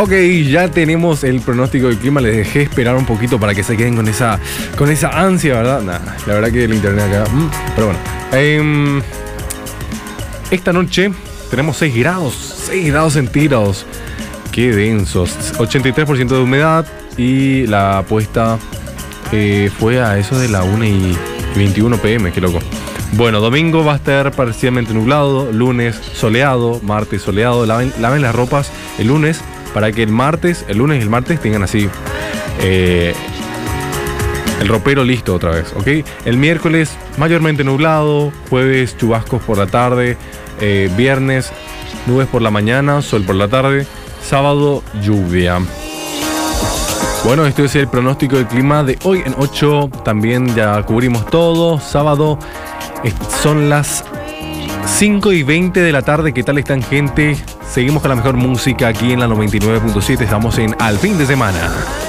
Ok, ya tenemos el pronóstico del clima. Les dejé esperar un poquito para que se queden con esa ansia, ¿verdad? Nah, la verdad que el internet acá... pero bueno. Esta noche tenemos 6 grados centígrados. Qué densos. 83% de humedad. Y la apuesta fue a eso de la 1:21 p.m. Qué loco. Bueno, domingo va a estar parcialmente nublado. Lunes soleado. Martes soleado. Laven las ropas el lunes para que el lunes y el martes tengan así el ropero listo otra vez, ¿ok? El miércoles mayormente nublado. Jueves chubascos por la tarde. Viernes nubes por la mañana, sol por la tarde. Sábado lluvia. Bueno, esto es el pronóstico del clima de hoy en 8. También ya cubrimos todo. Sábado son las 5:20 de la tarde. ¿Qué tal están, gente? Seguimos con la mejor música aquí en la 99.7. Estamos en Al Fin de Semana.